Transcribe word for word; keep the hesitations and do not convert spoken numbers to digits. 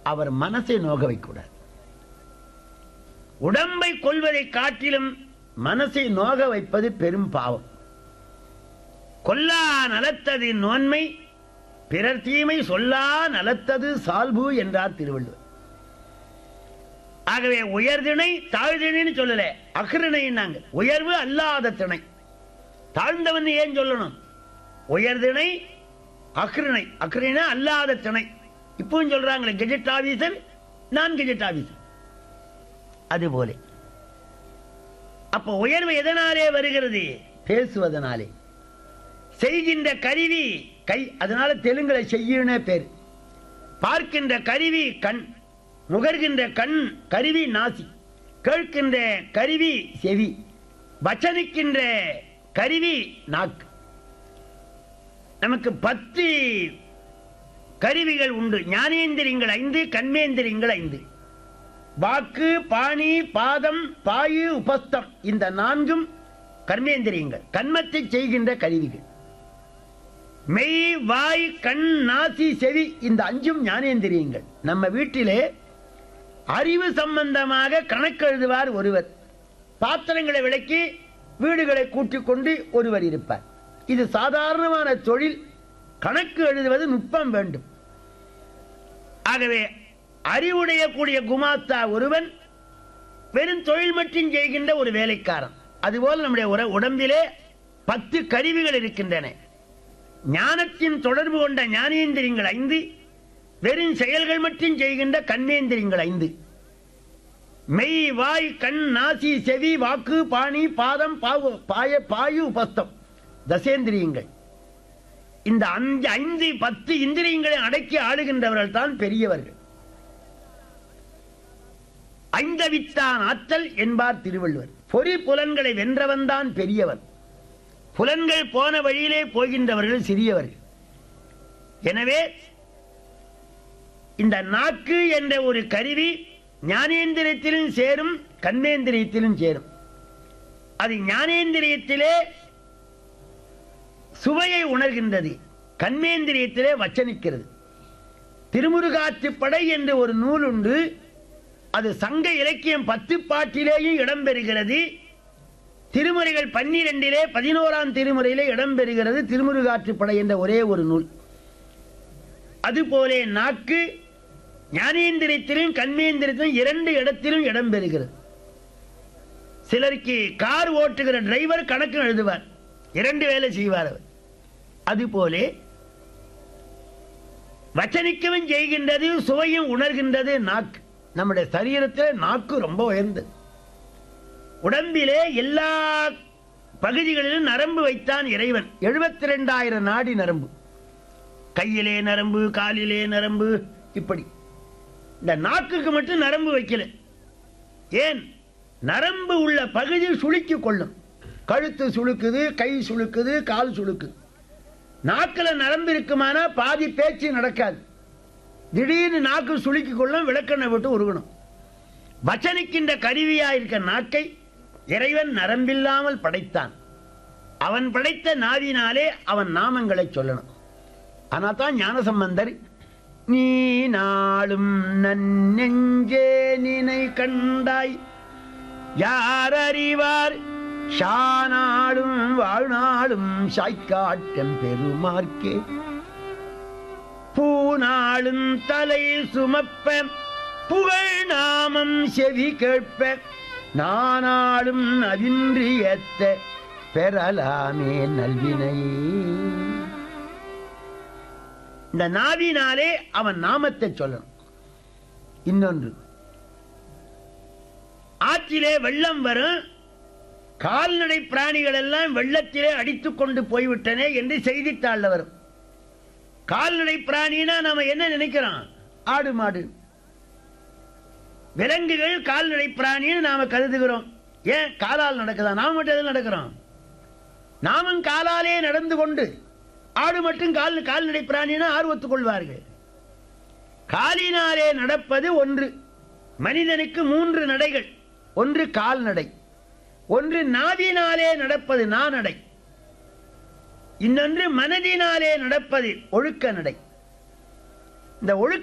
அவர் மனசை நோக வைக்கூடாது. உடம்பை கொல்வதை காட்டிலும் மனசை நோக வைப்பது பெரும் பாவம். கொல்லா நலத்தது நோன்மை, பிறர் தீமை சொல்லா நலத்தது சால்பு என்றார் திருவள்ளுவர். ஆகவே உயர்திணை தாழ்திணைன்னு சொல்லல, அகிருணைன்னாங்க. உயர்வு அல்லாத திணை. தாழ்ந்தவன் ஏன் சொல்லணும்? உயர்திணை அகிருணை, அகிருணை அல்லாத திணை. இப்பவும் சொல்றாங்களே கெஜெட் ஆபீசர், நான் கெஜெட் ஆபீசர். அதுபோல அப்ப உயர்வு எதனாலே வருகிறது? பேசுவதனாலே. செய்கின்ற கருவி கை, அதனால தெலுங்குல செய்யுனே பேர். பார்க்கின்ற கருவி கண், முகர்கின்ற கண் கருவி நாசி, கேட்கின்ற கருவி செவி, வச்சனிக்கின்ற கருவி நாக்கு. நமக்கு பத்து கருவிகள் உண்டு. ஞானேந்திரியங்கள் ஐந்து, கண்மேந்திரியங்கள் ஐந்து. வாக்கு, பாணி, பாதம், பாயு, உபஸ்தம், இந்த நான்கும் கர்மேந்திரியங்கள், கண்மத்தை செய்கின்ற கருவிகள். மெய், வாய், கண், நாசி, செவி, இந்த அஞ்சும் ஞானேந்திரியங்கள். நம்ம வீட்டிலே அறிவு சம்பந்தமாக கணக்கு எழுதுவார் ஒருவர். பாத்திரங்களை விளக்கி வீடுகளை கூட்டிக் கொண்டு ஒருவர் இருப்பார். இது சாதாரணமான தொழில். கணக்கு எழுதுவது நுட்பம் வேண்டும். ஆகவே அறிவுடைய கூடிய குமாஸ்தா ஒருவன் வெறும் தொழில் மட்டும் செய்கின்ற ஒரு வேலைக்காரன். அதுபோல நம்முடைய உடம்பிலே பத்து கருவிகள் இருக்கின்றன. ஞானத்தின் தொடர்பு கொண்ட ஞானேந்திரியங்கள் ஐந்து, வெறும் செயல்கள் மட்டும் செய்கின்ற கண்மேந்திரியங்கள் ஐந்து. மெய், வாய், கண், நாசி, செவி, வாக்கு, பாணி, பாதம், பாய, பாயு, உபஸ்தம், தசேந்திரியங்கள். இந்த அஞ்சு ஐந்து பத்து இந்திரியங்களை அடக்கி ஆளுகின்றவர்கள் தான் பெரியவர்கள். ஐந்தவித்தான் ஆற்றல் என்பார் திருவள்ளுவர். பொறி புலன்களை வென்றவன் தான் பெரியவன். புலன்கள் போன வழியிலே போகின்றவர்கள் சிறியவர்கள். எனவே இந்த நாக்கு என்ற ஒரு கருவி ஞானேந்திரியத்திலும் சேரும், கண்மேந்திரியத்திலும் சேரும். அது ஞானேந்திரியத்திலே சுவையை உணர்கின்றது, கண்மேந்திரியத்திலே வச்சனிக்கிறது. திருமுருகாற்றுப்படை என்ற ஒரு நூல் உண்டு. அது சங்க இலக்கியம் பத்து பாட்டிலேயும் இடம்பெறுகிறது. திருமுறைகள் பன்னிரண்டிலே பதினோராம் திருமுறையிலே இடம்பெறுகிறது திருமுருகாற்றுப்படை என்ற ஒரே ஒரு நூல். அதுபோலே நாக்கு ஞானேந்திரியத்திலும் கண்மேந்திரியத்திலும் இரண்டு இடத்திலும் இடம்பெறுகிறது. சிலருக்கு கார் ஓட்டுகிற டிரைவர் கணக்கு எழுதுவார், இரண்டு வேலை செய்வார் அவர். அதுபோலே வச்சனிக்கவும் செய்கின்றது, சுவையும் உணர்கின்றது நாக்கு. நம்முடைய சரீரத்தில் நாக்கு ரொம்ப உயர்ந்தது. உடம்பிலே எல்லா பகுதிகளிலும் நரம்பு வைத்தான் இறைவன். எழுபத்தி ரெண்டாயிரம் நாடி நரம்பு, கையிலே நரம்பு, காலிலே நரம்பு, இப்படி. இந்த நாக்குக்கு மட்டும் நரம்பு வைக்கல. ஏன்? நரம்பு உள்ள பகுதி சுளுக்கி கொள்ளும். கழுத்து சுளுக்குது, கை சுளுக்குது, கால் சுளுக்குது. நாக்கில் நரம்பு இருக்குமானா பாதி பேச்சு நடக்காது. திடீர்னு நாக்கு சுளுக்கி கொள்ளும், விளக்கெண்ணை விட்டு உருகணும். வச்சனிக்கின்ற கருவியாயிருக்க நாக்கை இறைவன் நரம்பில்லாமல் படைத்தான். அவன் படைத்த நாவினாலே அவன் நாமங்களை சொல்லணும். ஆனால் தான் ஞானசம்பந்தர் நீ நாளும் நன்னெஞ்சே நினை கண்டாய் யார் அறிவார் ஷானாளும் வாழ்நாளும் சாய்க்காட்டம் பெருமார்க்கே பூநாளும் தலை சுமப்ப புகழ் நாமம் செவி கேட்ப நானாளும் நவின்றியத்த பெறலாமே நல்வினையே. இந்த நாவினாலே அவன் நாமத்தை சொல்லணும். இன்னொன்று, ஆற்றிலே வெள்ளம் வரும், கால்நடை பிராணிகள் எல்லாம் வெள்ளத்திலே அடித்துக் கொண்டு போய்விட்டனே என்று செய்தித்தாள் வரும். கால்நடை பிராணினா நாம என்ன நினைக்கிறோம்? ஆடு மாடு. விலங்குகள் கால்நடை பிராணின்னு நாம கருதுகிறோம். ஏன்? காலால் நடக்குதா? நாம மட்டும் எதில் நடக்கிறோம்? நாமும் காலாலே நடந்து கொண்டு, ஆடு மட்டும் கால் கால்நடை பிராணினா ஆர்வத்துக் கொள்வார்கள். காலினாலே நடப்பது ஒன்று. மனிதனுக்கு மூன்று நடைகள். ஒன்று கால்நடை, ஒன்று நாவினாலே நடப்பது நாநடை, இன்னொன்று மனதினாலே நடப்பது ஒழுக்க நடை. இந்த ஒழுக்க